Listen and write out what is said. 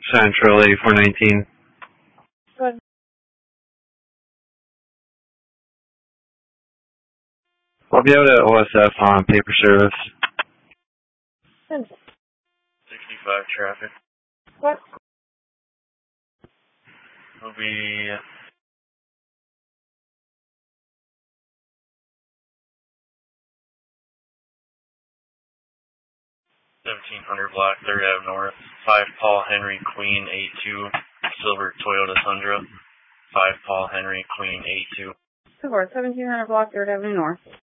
Central 8419. Good. I'll be able to OSF on paper service. Good. 65 traffic. What? Will be 1700 block, 3rd Ave North. 5 Paul Henry Queen A2, silver Toyota Tundra. 5 Paul Henry Queen A2. Support 1700 block 3rd Avenue North.